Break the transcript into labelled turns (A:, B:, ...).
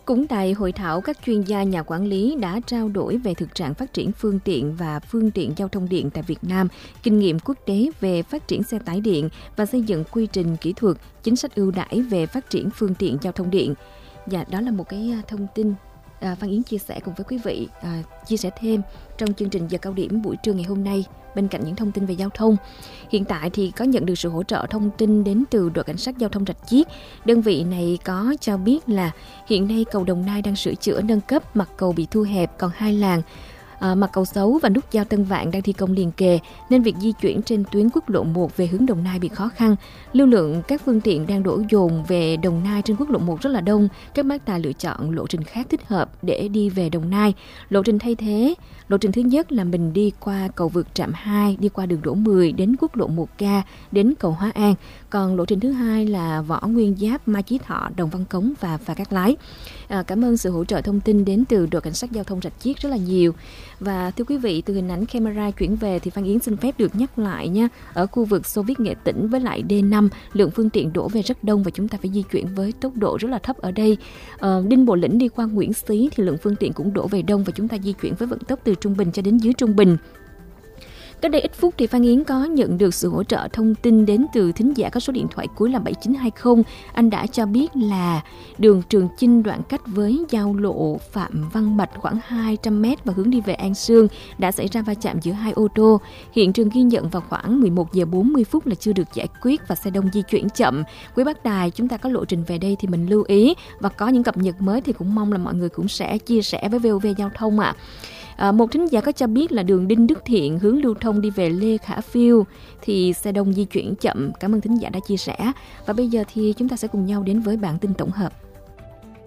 A: Cũng tại hội thảo, các chuyên gia nhà quản lý đã trao đổi về thực trạng phát triển phương tiện giao thông điện tại Việt Nam, kinh nghiệm quốc tế về phát triển xe tải điện và xây dựng quy trình kỹ thuật, chính sách ưu đãi về phát triển phương tiện giao thông điện. Và đó là một cái thông tin Phan Yến chia sẻ cùng với quý vị, chia sẻ thêm trong chương trình Giờ Cao Điểm buổi trưa ngày hôm nay. Bên cạnh những thông tin về giao thông, hiện tại thì có nhận được sự hỗ trợ thông tin đến từ đội cảnh sát giao thông Rạch Chiếc. Đơn vị này có cho biết là hiện nay cầu Đồng Nai đang sửa chữa nâng cấp, mặt cầu bị thu hẹp còn 2 làn. Mặt cầu xấu và nút giao Tân Vạn đang thi công liền kề nên việc di chuyển trên tuyến quốc lộ 1 về hướng Đồng Nai bị khó khăn. Lưu lượng các phương tiện đang đổ dồn về Đồng Nai trên quốc lộ 1 rất là đông. Các bác tài lựa chọn lộ trình khác thích hợp để đi về Đồng Nai. Lộ trình thay thế, lộ trình thứ nhất là mình đi qua cầu vượt Trạm 2, đi qua đường Đỗ 10 đến quốc lộ 1K đến cầu Hóa An. Còn lộ trình thứ hai là Võ Nguyên Giáp, Mai Chí Thọ, Đồng Văn Cống và Phà Cát Lái. Cảm ơn sự hỗ trợ thông tin đến từ đội cảnh sát giao thông Rạch Chiếc rất là nhiều. Và thưa quý vị, từ hình ảnh camera chuyển về thì Phan Yến xin phép được nhắc lại nha. Ở khu vực Xô Viết Nghệ Tĩnh với lại D5, lượng phương tiện đổ về rất đông và chúng ta phải di chuyển với tốc độ rất là thấp ở đây. Đinh Bộ Lĩnh đi qua Nguyễn Xí thì lượng phương tiện cũng đổ về đông và chúng ta di chuyển với vận tốc từ trung bình cho đến dưới trung bình. Cách đây ít phút thì Phan Yến có nhận được sự hỗ trợ thông tin đến từ thính giả có số điện thoại cuối là 7920. Anh đã cho biết là đường Trường Chinh đoạn cách với giao lộ Phạm Văn Bạch khoảng 200m và hướng đi về An Sương đã xảy ra va chạm giữa hai ô tô. Hiện trường ghi nhận vào khoảng 11 giờ 40 phút là chưa được giải quyết và xe đông di chuyển chậm. Quý bác tài, chúng ta có lộ trình về đây thì mình lưu ý và có những cập nhật mới thì cũng mong là mọi người cũng sẽ chia sẻ với VOV Giao thông ạ. Một thính giả có cho biết là đường Đinh Đức Thiện hướng lưu thông đi về Lê Khả Phiêu thì xe đông di chuyển chậm. Cảm ơn thính giả đã chia sẻ. Và bây giờ thì chúng ta sẽ cùng nhau đến với bản tin tổng hợp.